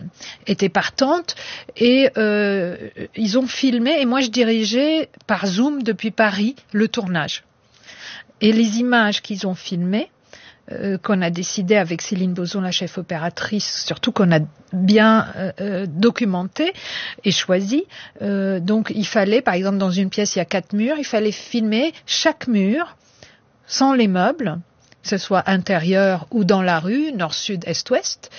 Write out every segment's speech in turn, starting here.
était partante et ils ont filmé et moi je dirigeais par Zoom depuis Paris le tournage. Et les images qu'ils ont filmées, qu'on a décidé avec Céline Bozon, la chef opératrice, surtout qu'on a bien documenté et choisi. Donc il fallait, par exemple, dans une pièce, il y a 4 murs, il fallait filmer chaque mur sans les meubles, que ce soit intérieur ou dans la rue, nord, sud, est, ouest.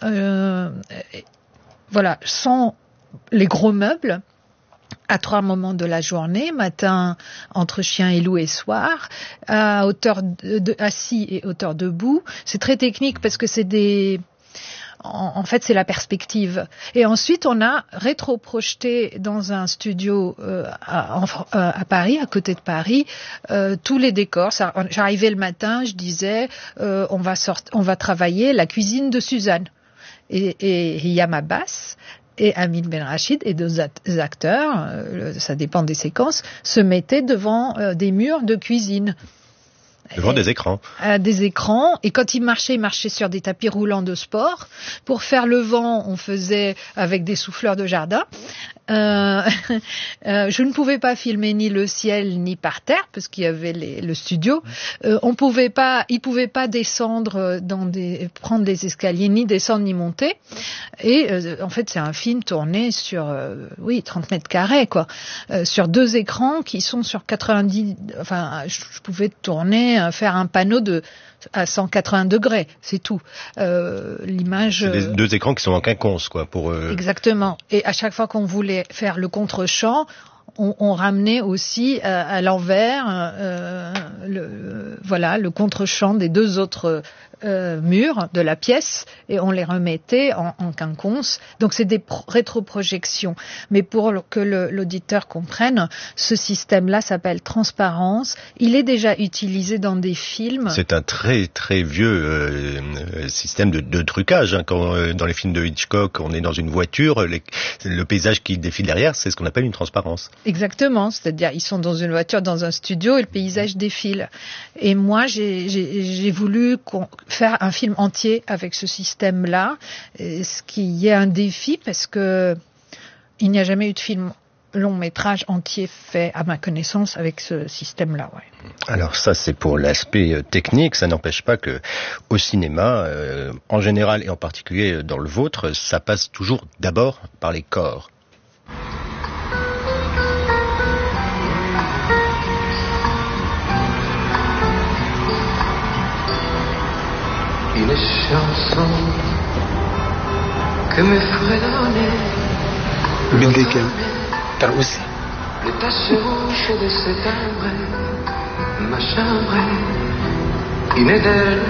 Voilà, sans les gros meubles. À 3 moments de la journée, matin entre chien et loup et soir, à hauteur assis et hauteur debout. C'est très technique parce que en fait, c'est la perspective. Et ensuite, on a rétroprojeté dans un studio à Paris, à côté de Paris, tous les décors. J'arrivais le matin, je disais, on va travailler la cuisine de Suzanne. Et Yam Abbas et Amin Benrachid et 2 acteurs, ça dépend des séquences, se mettaient devant des murs de cuisine. Devant des écrans. Des écrans. Et quand ils marchaient sur des tapis roulants de sport. Pour faire le vent, on faisait avec des souffleurs de jardin. Je ne pouvais pas filmer ni le ciel ni par terre parce qu'il y avait le studio. Ils pouvaient pas descendre prendre des escaliers, ni descendre ni monter. Et en fait, c'est un film tourné sur 30 mètres carrés quoi, sur 2 écrans qui sont sur 90. Enfin, je pouvais tourner, faire un panneau à 180 degrés, c'est tout. L'image. C'est 2 écrans qui sont en quinconce, quoi, pour. Exactement. Et à chaque fois qu'on voulait faire le contre-champ, on ramenait aussi à l'envers, le contre-champ des 2 autres murs de la pièce et on les remettait en quinconce. Donc c'est des rétroprojections. Mais pour que l'auditeur comprenne, ce système-là s'appelle transparence. Il est déjà utilisé dans des films. C'est un très très vieux système de trucage. Hein. Quand dans les films de Hitchcock, on est dans une voiture, le paysage qui défile derrière, c'est ce qu'on appelle une transparence. Exactement, c'est-à-dire ils sont dans une voiture, dans un studio et le paysage défile. Et moi, j'ai voulu faire un film entier avec ce système-là, ce qui est un défi parce que il n'y a jamais eu de film long métrage entier fait à ma connaissance avec ce système-là. Ouais. Alors ça c'est pour l'aspect technique, ça n'empêche pas que au cinéma, en général et en particulier dans le vôtre, ça passe toujours d'abord par les corps. Une chanson que me ferait donner بدك ترقصي les taches rouges de cet arbre, ma chambre, une éternelle